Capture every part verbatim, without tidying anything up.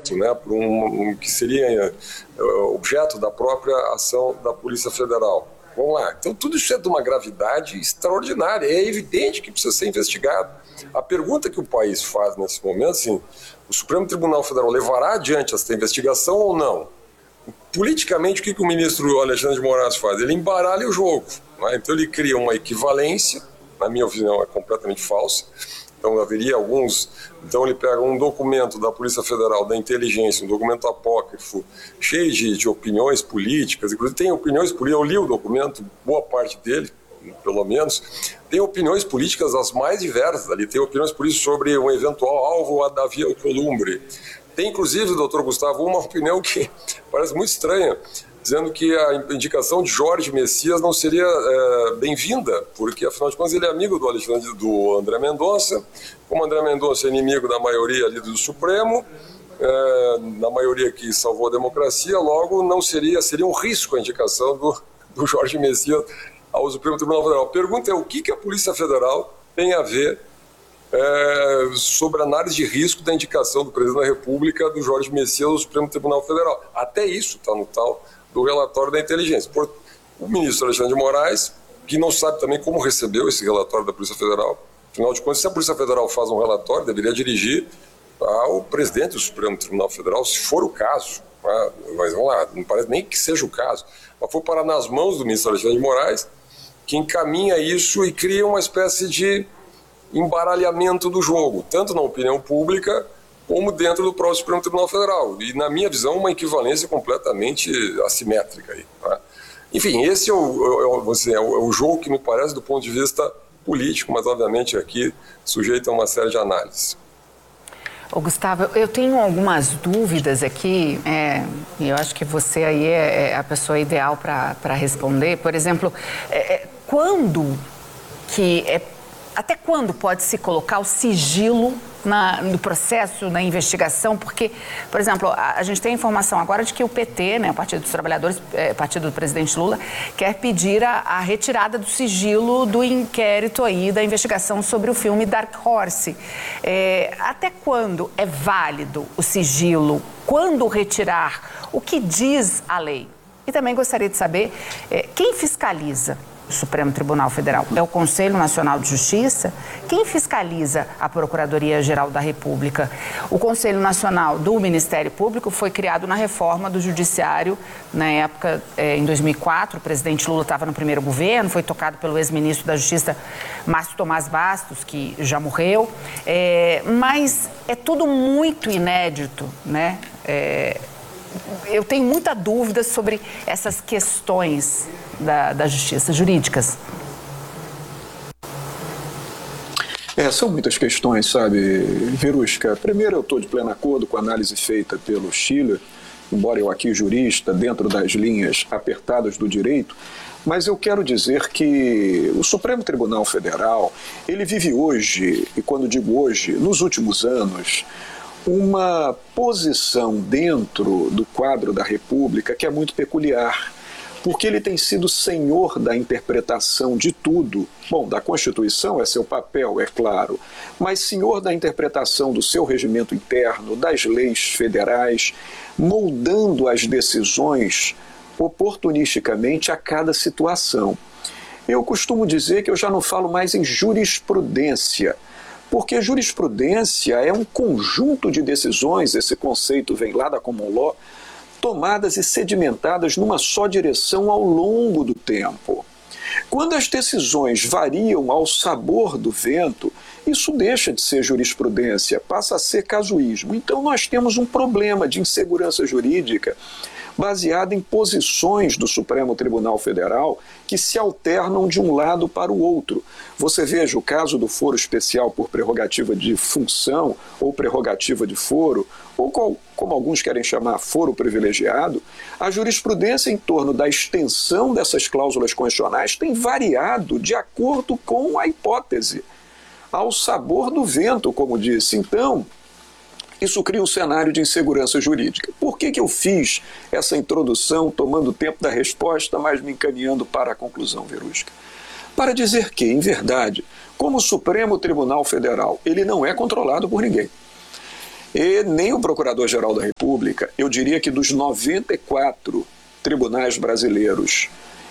aberto, né, por um, um que seria uh, objeto da própria ação da Polícia Federal. Vamos lá. Então, tudo isso é de uma gravidade extraordinária. É evidente que precisa ser investigado. A pergunta que o país faz nesse momento, assim, o Supremo Tribunal Federal levará adiante essa investigação ou não? Politicamente, o que, que o ministro Alexandre de Moraes faz? Ele embaralha o jogo, né? Então, ele cria uma equivalência, na minha opinião, é completamente falsa. Então, haveria alguns... Então, ele pega um documento da Polícia Federal, da Inteligência, um documento apócrifo, cheio de, de opiniões políticas, inclusive tem opiniões políticas, eu li o documento, boa parte dele, pelo menos, tem opiniões políticas as mais diversas ali, tem opiniões políticas sobre um eventual alvo a Davi Alcolumbre. Tem, inclusive, doutor Gustavo, uma opinião que parece muito estranha, dizendo que a indicação de Jorge Messias não seria é, bem-vinda, porque, afinal de contas, ele é amigo do, Alexandre, do André Mendonça. Como André Mendonça é inimigo da maioria ali do Supremo, é, na maioria que salvou a democracia, logo não seria, seria um risco a indicação do, do Jorge Messias ao Supremo Tribunal Federal. A pergunta é o que, que a Polícia Federal tem a ver é, sobre a análise de risco da indicação do presidente da República do Jorge Messias ao Supremo Tribunal Federal. Até isso está no tal do relatório da inteligência. Por, o ministro Alexandre de Moraes, que não sabe também como recebeu esse relatório da Polícia Federal. Afinal de contas, se a Polícia Federal faz um relatório, deveria dirigir ao presidente do Supremo Tribunal Federal, se for o caso. Né? Mas vamos lá, não parece nem que seja o caso. Mas foi parar nas mãos do ministro Alexandre de Moraes, que encaminha isso e cria uma espécie de embaralhamento do jogo, tanto na opinião pública como dentro do próprio Supremo Tribunal Federal. E, na minha visão, uma equivalência completamente assimétrica aí, tá? Enfim, esse é o, é, o, é o jogo que me parece do ponto de vista político, mas, obviamente, aqui sujeito a uma série de análises. Ô, Gustavo, eu tenho algumas dúvidas aqui, é, e eu acho que você aí é, é a pessoa ideal para responder. Por exemplo, é, é, quando que é, até quando pode se colocar o sigilo na, no processo, na investigação? Porque, por exemplo, a, a gente tem a informação agora de que o P T, né, o Partido dos Trabalhadores, é, Partido do Presidente Lula, quer pedir a, a retirada do sigilo do inquérito aí, da investigação sobre o filme Dark Horse. É, até quando é válido o sigilo? Quando retirar? O que diz a lei? E também gostaria de saber é, quem fiscaliza o Supremo Tribunal Federal? É o Conselho Nacional de Justiça? Quem fiscaliza a Procuradoria-Geral da República? O Conselho Nacional do Ministério Público foi criado na reforma do Judiciário, na época, é, em dois mil e quatro, o presidente Lula estava no primeiro governo, foi tocado pelo ex-ministro da Justiça, Márcio Tomás Bastos, que já morreu, é, mas é tudo muito inédito, né? É, eu tenho muita dúvida sobre essas questões da, da justiça, jurídicas. É, são muitas questões, sabe, Verusca? Primeiro, eu estou de pleno acordo com a análise feita pelo Schiller, embora eu aqui jurista, dentro das linhas apertadas do direito, mas eu quero dizer que o Supremo Tribunal Federal, ele vive hoje, e quando digo hoje, nos últimos anos, uma posição dentro do quadro da República que é muito peculiar, porque ele tem sido senhor da interpretação de tudo. Bom, da Constituição é seu papel, é claro, mas senhor da interpretação do seu regimento interno, das leis federais, moldando as decisões oportunisticamente a cada situação. Eu costumo dizer que eu já não falo mais em jurisprudência, porque jurisprudência é um conjunto de decisões, esse conceito vem lá da Common Law, tomadas e sedimentadas numa só direção ao longo do tempo. Quando as decisões variam ao sabor do vento, isso deixa de ser jurisprudência, passa a ser casuísmo. Então nós temos um problema de insegurança jurídica baseada em posições do Supremo Tribunal Federal que se alternam de um lado para o outro. Você veja o caso do foro especial por prerrogativa de função ou prerrogativa de foro, ou qual, como alguns querem chamar, foro privilegiado, a jurisprudência em torno da extensão dessas cláusulas constitucionais tem variado de acordo com a hipótese, ao sabor do vento, como disse. Então, isso cria um cenário de insegurança jurídica. Por que que eu fiz essa introdução, tomando o tempo da resposta, mas me encaminhando para a conclusão, Verusca? Para dizer que, em verdade, como o Supremo Tribunal Federal, ele não é controlado por ninguém. E nem o Procurador-Geral da República, República, eu diria que dos noventa e quatro tribunais brasileiros,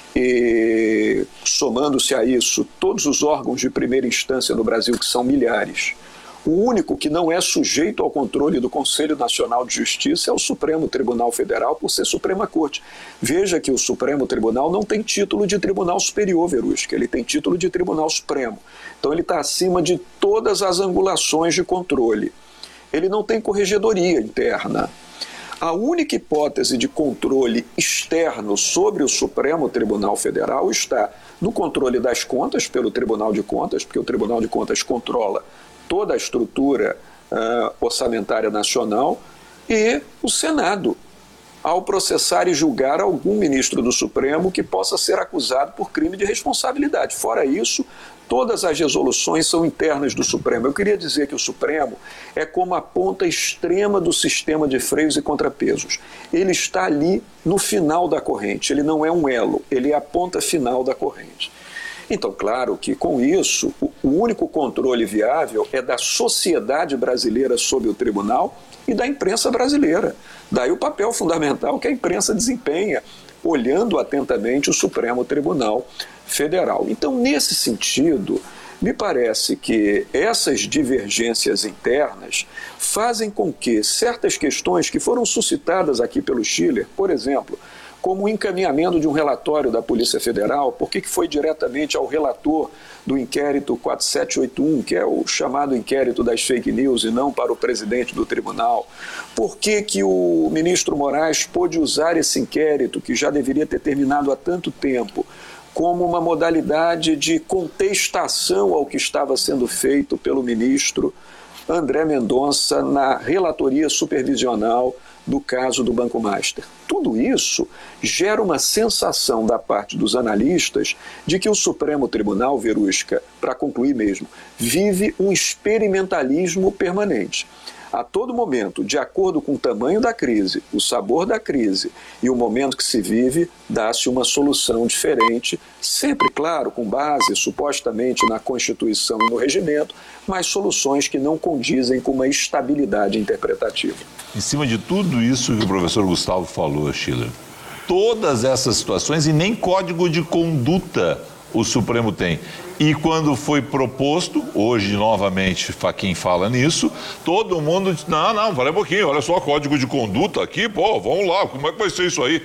e somando-se a isso todos os órgãos de primeira instância no Brasil, que são milhares, o único que não é sujeito ao controle do Conselho Nacional de Justiça é o Supremo Tribunal Federal, por ser Suprema Corte. Veja que o Supremo Tribunal não tem título de Tribunal Superior, Verusca, ele tem título de Tribunal Supremo. Então ele está acima de todas as angulações de controle. Ele não tem corregedoria interna. A única hipótese de controle externo sobre o Supremo Tribunal Federal está no controle das contas pelo Tribunal de Contas, porque o Tribunal de Contas controla toda a estrutura uh, orçamentária nacional, e o Senado, ao processar e julgar algum ministro do Supremo que possa ser acusado por crime de responsabilidade. Fora isso, todas as resoluções são internas do Supremo. Eu queria dizer que o Supremo é como a ponta extrema do sistema de freios e contrapesos. Ele está ali no final da corrente, ele não é um elo, ele é a ponta final da corrente. Então, claro que com isso, o único controle viável é da sociedade brasileira sobre o tribunal e da imprensa brasileira. Daí o papel fundamental que a imprensa desempenha, olhando atentamente o Supremo Tribunal Federal. Então, nesse sentido, me parece que essas divergências internas fazem com que certas questões que foram suscitadas aqui pelo Schiller, por exemplo, como o encaminhamento de um relatório da Polícia Federal, por que foi diretamente ao relator do inquérito quatro sete oito um, que é o chamado inquérito das fake news, e não para o presidente do tribunal? Por que que o ministro Moraes pôde usar esse inquérito, que já deveria ter terminado há tanto tempo, como uma modalidade de contestação ao que estava sendo feito pelo ministro André Mendonça na relatoria supervisional do caso do Banco Master? Tudo isso gera uma sensação da parte dos analistas de que o Supremo Tribunal, Verusca, para concluir mesmo, vive um experimentalismo permanente. A todo momento, de acordo com o tamanho da crise, o sabor da crise e o momento que se vive, dá-se uma solução diferente, sempre, claro, com base supostamente na Constituição e no regimento, mas soluções que não condizem com uma estabilidade interpretativa. Em cima de tudo isso que o professor Gustavo falou, Schiller, todas essas situações, e nem código de conduta o Supremo tem. E quando foi proposto, hoje novamente Fachin fala nisso, todo mundo disse, não, não, pera um pouquinho, olha só, código de conduta aqui, pô, vamos lá, como é que vai ser isso aí?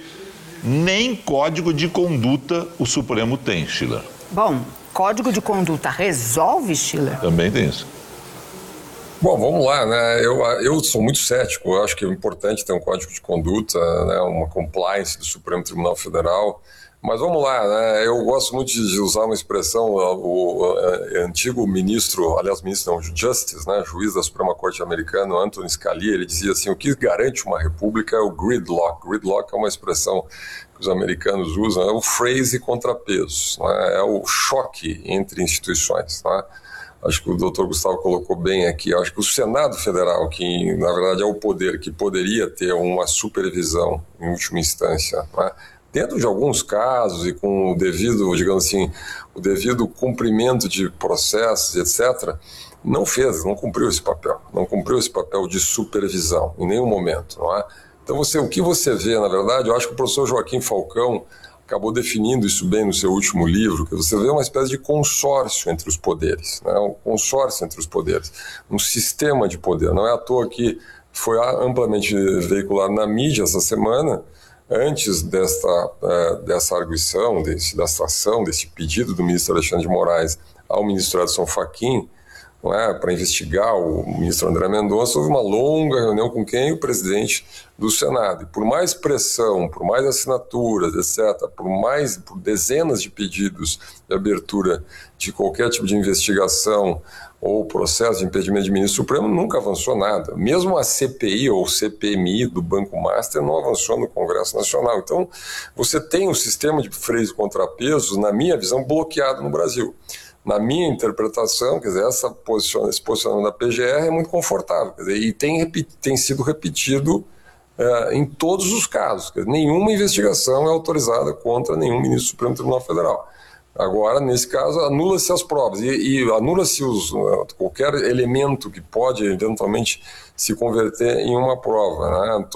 Nem código de conduta o Supremo tem, Schiller. Bom, código de conduta resolve, Schiller? Também tem isso. Bom, vamos lá, né? Eu, eu sou muito cético, eu acho que é importante ter um código de conduta, né? Uma compliance do Supremo Tribunal Federal. Mas vamos lá, né? Eu gosto muito de usar uma expressão, o, o, o antigo ministro, aliás, ministro não, Justice, né? Juiz da Suprema Corte americana, Antonin Scalia, ele dizia assim, o que garante uma república é o gridlock. Gridlock é uma expressão que os americanos usam, é o phrase contrapesos, né? É o choque entre instituições, né? Acho que o doutor Gustavo colocou bem aqui, acho que o Senado Federal, que na verdade é o poder que poderia ter uma supervisão em última instância, né? Dentro de alguns casos e com o devido, digamos assim, o devido cumprimento de processos, etcétera, não fez, não cumpriu esse papel, não cumpriu esse papel de supervisão em nenhum momento, não é? Então você, o que você vê, na verdade, eu acho que o professor Joaquim Falcão acabou definindo isso bem no seu último livro, que você vê uma espécie de consórcio entre os poderes, né? Um consórcio entre os poderes, um sistema de poder. Não é à toa que foi amplamente veiculado na mídia essa semana, antes desta, uh, dessa arguição, desse, dessa ação, desse pedido do ministro Alexandre de Moraes ao ministro Edson Fachin, é, para investigar o ministro André Mendonça, houve uma longa reunião com quem? O presidente do Senado. E por mais pressão, por mais assinaturas, etcétera, por mais por dezenas de pedidos de abertura de qualquer tipo de investigação ou processo de impedimento de ministro Supremo, nunca avançou nada. Mesmo a C P I ou C P M I do Banco Master não avançou no Congresso Nacional. Então, você tem um sistema de freios e contrapesos, na minha visão, bloqueado no Brasil. Na minha interpretação, quer dizer, essa posiciona, esse posicionamento da P G R é muito confortável, quer dizer, e tem, tem sido repetido uh, em todos os casos. Quer dizer, nenhuma investigação é autorizada contra nenhum ministro do Supremo Tribunal Federal. Agora, nesse caso, anula-se as provas e, e anula-se os, uh, qualquer elemento que pode, eventualmente, se converter em uma prova, né?